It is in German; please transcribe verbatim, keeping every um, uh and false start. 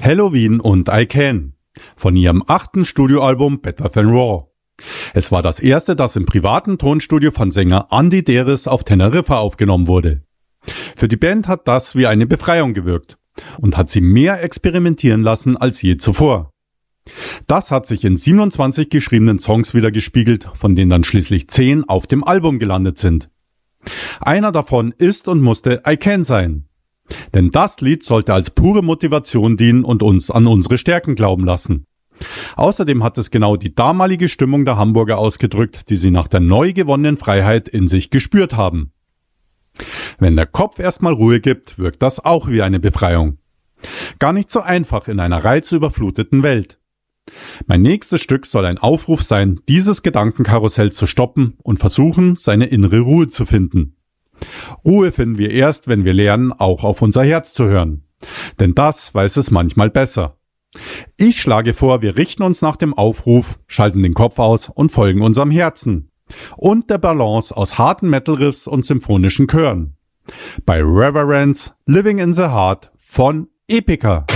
Helloween und I Can von ihrem achten Studioalbum Better Than Raw. Es war das erste, das im privaten Tonstudio von Sänger Andy Deris auf Teneriffa aufgenommen wurde. Für die Band hat das wie eine Befreiung gewirkt und hat sie mehr experimentieren lassen als je zuvor. Das hat sich in siebenundzwanzig geschriebenen Songs wiedergespiegelt, von denen dann schließlich zehn auf dem Album gelandet sind. Einer davon ist und musste I Can sein. Denn das Lied sollte als pure Motivation dienen und uns an unsere Stärken glauben lassen. Außerdem hat es genau die damalige Stimmung der Hamburger ausgedrückt, die sie nach der neu gewonnenen Freiheit in sich gespürt haben. Wenn der Kopf erstmal Ruhe gibt, wirkt das auch wie eine Befreiung. Gar nicht so einfach in einer reizüberfluteten Welt. Mein nächstes Stück soll ein Aufruf sein, dieses Gedankenkarussell zu stoppen und versuchen, seine innere Ruhe zu finden. Ruhe finden wir erst, wenn wir lernen, auch auf unser Herz zu hören. Denn das weiß es manchmal besser. Ich schlage vor, wir richten uns nach dem Aufruf, schalten den Kopf aus und folgen unserem Herzen. Und der Balance aus harten Metal-Riffs und symphonischen Chören. Bei Reverence, Living in the Heart von Epica.